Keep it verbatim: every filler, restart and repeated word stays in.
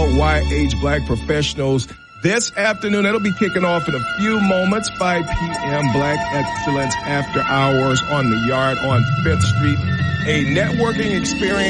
Y H Black Professionals this afternoon. It'll be kicking off in a few moments, five p.m. Black Excellence After Hours on the Yard on Fifth Street. A networking experience